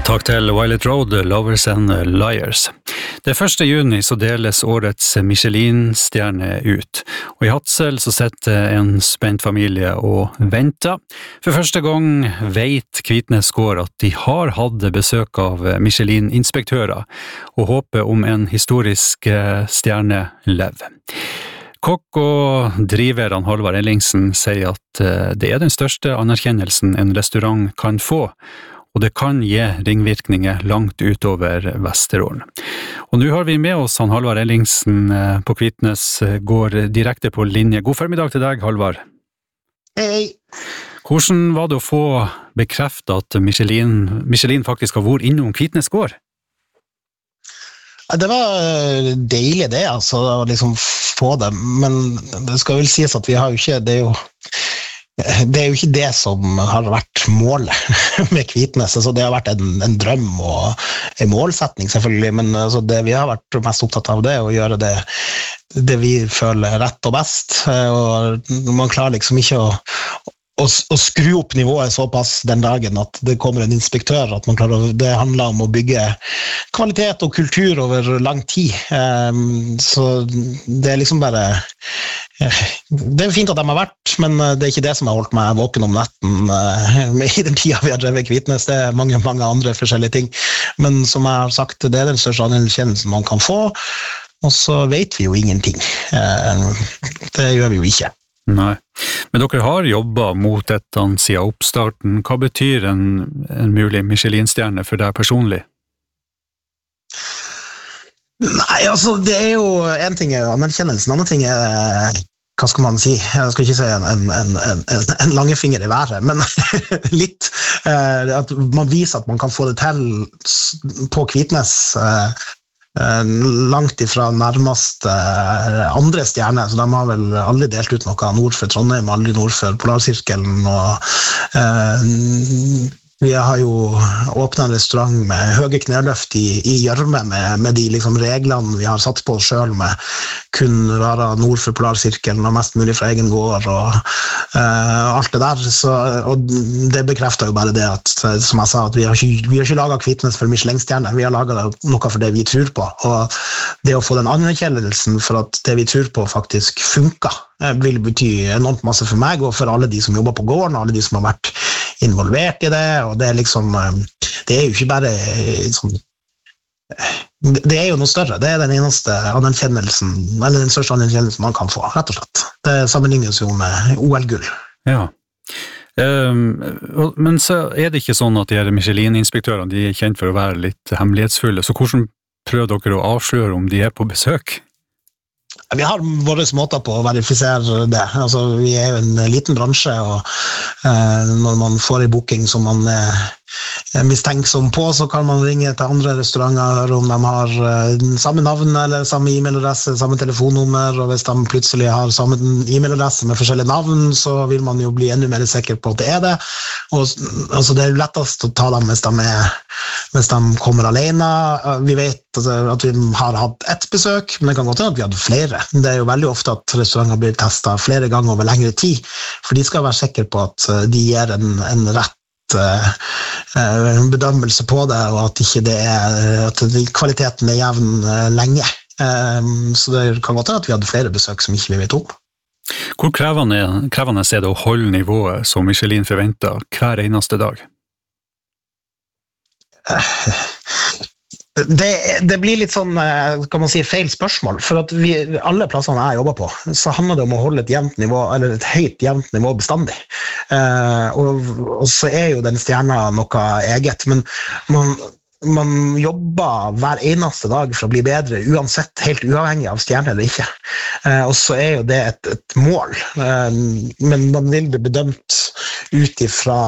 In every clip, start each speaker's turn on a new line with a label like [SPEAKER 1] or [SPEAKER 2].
[SPEAKER 1] Takk til Violet Road, Lovers and Liars. Det 1. juni så deles årets Michelin-stjerne ut, og i Hadsel så sitter en spent familie og venter. For første gang vet Kvitnes gård at de har hatt besøk av Michelin-inspektører, og håper om en historisk stjerne lever. Kokk og driveren Halvard Ellingsen sier at det den største anerkjennelsen en restaurant kan få, og det kan gi ringvirkninger langt utover Vesterålen. Og nå har vi med oss Halvard Ellingsen på Kvitnes, går direkte på linje. God formiddag til deg, Halvard.
[SPEAKER 2] Hei.
[SPEAKER 1] Hvordan var det å få bekreftet at Michelin faktisk har vært innom Kvitnes gård?
[SPEAKER 2] Det var deilig det, altså, å liksom få det, men det skal vel sies at vi har jo ikke, det er jo ikke det som har vært målet med Kvitnes. Altså, det har vært en drøm og en målsetning selvfølgelig, men altså, det vi har vært mest opptatt av det er å gjøre det vi føler rett og best, og man klarer liksom ikke å skru opp nivået såpass den dagen at det kommer en inspektør, at man klarer, det handler om å bygge kvalitet og kultur over lang tid, så det er liksom bare det er fint at de har vært, men det er ikke det som har holdt meg våken om natten i den tiden vi har drevet Kvitnes. Det er mange andre forskjellige ting, men som jeg har sagt, det er den største anerkjennelsen man kan få, og så vet vi jo ingenting. Det gjør vi jo ikke.
[SPEAKER 1] Nei, men dere har jobbet mot dette siden oppstarten. Hva betyr en mulig Michelin-stjerne for deg personlig?
[SPEAKER 2] Nei, altså det er jo en ting er anerkjennelsen, en annen ting er, hva skal man si, jeg skal ikke si en langefinger i været, men litt, at man viser at man kan få det til på Kvitnes, langt ifra nærmeste andre stjerne, så de har vel aldri delt ut noe nord for Trondheim, aldri nord for Polarsirkelen, og vi har jo åpnet en restaurant med høye kneløft i gjørme med de liksom reglene vi har satt på oss selv, med kun være nord for Polarsirkelen og mest mulig fra egen gård og alt det der, så, og det bekrefter jo bare det at, som jeg sa, at vi har ikke laget Kvitnes for Michelin-stjerne, vi har laget noe for det vi tror på, og det å få den anerkjennelsen for at det vi tror på faktisk funker, vil bety enormt masse for meg og for alle de som jobber på gården, og alle de som har vært involvert i det, og det er liksom, det er jo ikke bare sånn, det er jo noe større, det er den eneste anerkjennelsen, eller den største anerkjennelsen man kan få, rett og slett. Det sammenlignes jo med OL-gull.
[SPEAKER 1] Ja, men så er det ikke sånn at de her Michelin-inspektørene, de er kjent for å være litt hemmelighetsfulle, så hvordan prøver dere å avsløre om de er på besøk?
[SPEAKER 2] Vi har våre måter på å verifisere det. Altså, vi er jo en liten bransje, og når man får en booking som man er mistenksom på, så kan man ringe til andre restauranter og høre om de har samme navn eller samme e-mailadresse, samme telefonnummer, og hvis de plutselig har samme e-mailadresse med forskjellige navn, så vil man jo bli enda mer sikker på at det er det. Og altså, det er jo lettest å ta dem hvis de kommer alene. Vi vet at vi har hatt ett besøk, men det kan godt være at vi hadde flere. Det er jo veldig ofte at restauranter blir testet flere ganger over lengre tid, for de skal være sikre på at de gir en rett bedømmelse på det, og at ikke det at kvaliteten er jevn lenge. Så det kan godt være at vi hadde flere besøk som ikke vi vet om.
[SPEAKER 1] Hvor krevende er det å holde nivået som Michelin forventer hver eneste dag?
[SPEAKER 2] Det blir litt sånn, kan man si, feil spørsmål, for at alle plassene jeg jobber på, så handler det om å holde et jevnt nivå, eller et høyt jevnt nivå bestandig. Og så er jo den stjerna noe eget, men man jobber hver eneste dag for å bli bedre, uansett, helt uavhengig av stjerne eller ikke. Og så er jo det et mål, men man vil bli bedømt ut ifra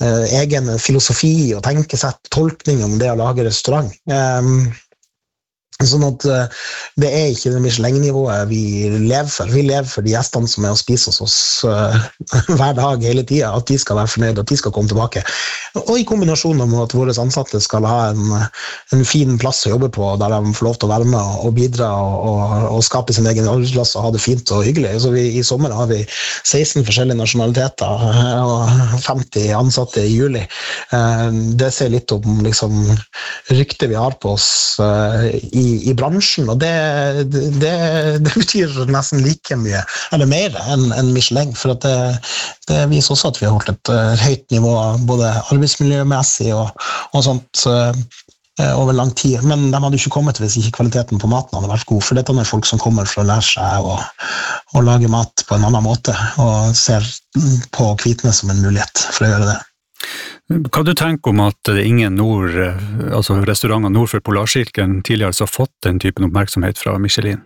[SPEAKER 2] egen filosofi og tenkesett, tolkning om det å lage restaurant. Sånn at det ikke det Michelin-nivået vi lever for. Vi lever for de gjestene som og spiser hos oss hver dag, hele tiden, at de skal være fornøyde, at de skal komme tilbake. Og i kombinasjon med at våre ansatte skal ha en fin plass å jobbe på, der de får lov til å være med og bidra og skape sin egen arbeidsplass og ha det fint og hyggelig. Så i sommer har vi 16 forskjellige nasjonaliteter og 50 ansatte i juli. Det ser litt om liksom, ryktet vi har på oss i bransjen, og det betyr nesten like mye, eller mer enn Michelin, for at det viser også at vi har holdt et høyt nivå, både arbeidsmiljømessig og sånt, over lang tid, men de hadde ikke kommet hvis ikke kvaliteten på maten hadde vært god, for dette er folk som kommer for å lære seg å lage mat på en annen måte, og ser på Kvitnes som en mulighet for å gjøre det.
[SPEAKER 1] Hva du tenker om at ingen restauranter nord for Polarsirkelen tidligere har fått den typen oppmerksomhet fra Michelin?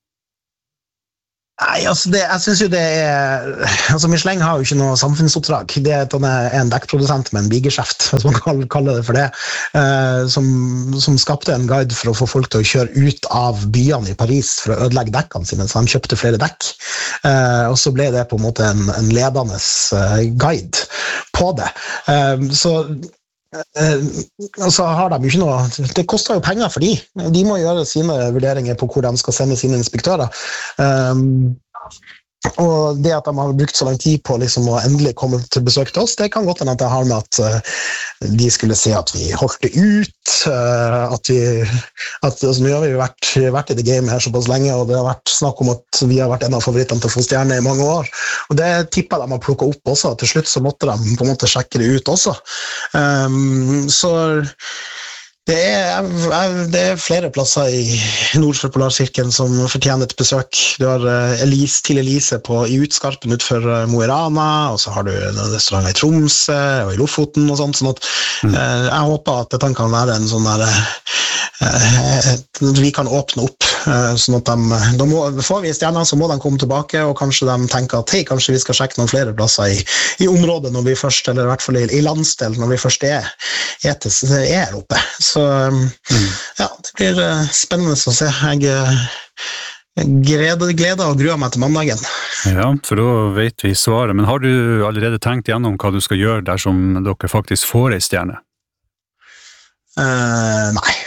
[SPEAKER 2] Nei, jeg synes jo Michelin har jo ikke noe samfunnsoppdrag. Det en dekkprodusent med en bigeskjeft, hvis man kan kalle det for det, som skapte en guide for å få folk til å kjøre ut av byene i Paris for å ødelegge dekkene sine, så de kjøpte flere dekk. Og så ble det på en måte en ledende guide på det. Og så har de jo ikke noe, det koster jo penger for de må gjøre sine vurderinger på hvor de skal sende sine inspektører, og det at de har brukt så lang tid på liksom å endelig komme til besøk til oss, det kan godt hende at det har med at de skulle se at vi holdt det ut, nå har vi jo vært i det game her såpass lenge, og det har vært snakk om at vi har vært en av favorittene til å få stjerne i mange år, og det tippet de har plukket opp også, til slutt så måtte de på en måte sjekke det ut også. Så det flere plasser i nord for Polarsirkelen som fortjener et besøk. Du har Elise i Utskarpen utenfor Mo i Rana, og så har du en restaurant i Tromsø og i Lofoten og sånt, sånn at jeg håper at dette kan være en sånn der vi kan åpne opp, sånn at får vi stjerner, så må de komme tilbake, og kanskje de tenker at hei, kanskje vi skal sjekke noen flere plasser i området når vi først, eller i hvert fall i landsdelen når vi først her oppe. Så ja, det blir spennende å se. Jeg gleder og gruer meg til mandagen.
[SPEAKER 1] Ja, for da vet vi svaret. Men har du allerede tenkt gjennom hva du skal gjøre dersom dere faktisk får en stjerne?
[SPEAKER 2] Nei.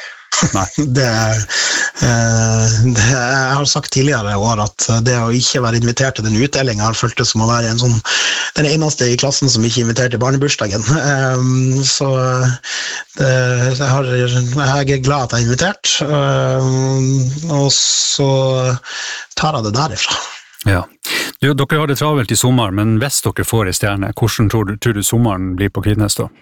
[SPEAKER 2] Jeg har sagt tidligere i år at det å ikke være invitert til den utdelingen har følt det som å være den eneste i klassen som ikke er invitert til barnebursdagen, så jeg er glad at jeg er invitert, og så tar jeg det derifra.
[SPEAKER 1] Ja, dere har det travelt i sommer, men hvis dere får en stjerne, hvordan tror du sommeren blir på Kvitnes da?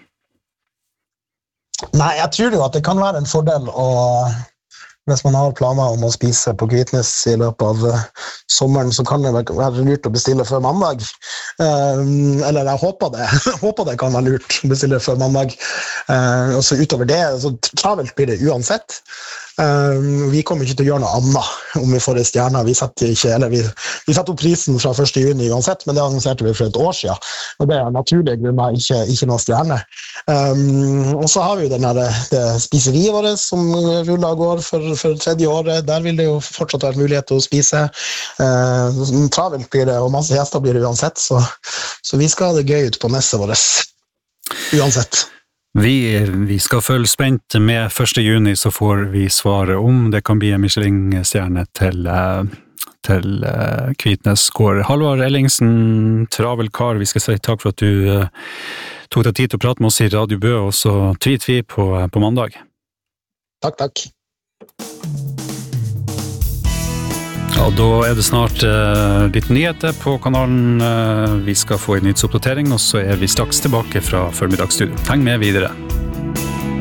[SPEAKER 2] Nei, jeg tror jo at det kan være en fordel hvis man har planer om å spise på Kvitnes i løpet av sommeren, så kan det være lurt å bestille før mandag. Eller jeg håper det kan være lurt å bestille før mandag. Og så utover det, så travelt blir det uansett. Vi kommer ikke til å gjøre noe annet om vi får en stjerne. Vi setter opp prisen fra 1. juni uansett, men det annonserte vi for et år siden, og det naturlige grunner ikke noe stjerne. Og så har vi jo det spiseriet vårt som ruller og går for 3. året. Der vil det jo fortsatt være mulighet til å spise. Travelt blir det, og masse gjester blir det uansett, så vi skal ha det gøy ut på nesset vårt uansett.
[SPEAKER 1] Vi skal følge spent med 1. juni, så får vi svare om det kan bli en Michelin-stjerne til Kvitnes gård. Halvard Ellingsen, travel kar, vi skal si takk for at du tok deg tid til å prate med oss i Radio Bø, og så tweet vi på mandag.
[SPEAKER 2] Takk.
[SPEAKER 1] Ja, da er det snart litt nyheter på kanalen. Vi skal få en nyhetsoppdatering, og så er vi straks tilbake fra formiddagsstudio. Heng med videre.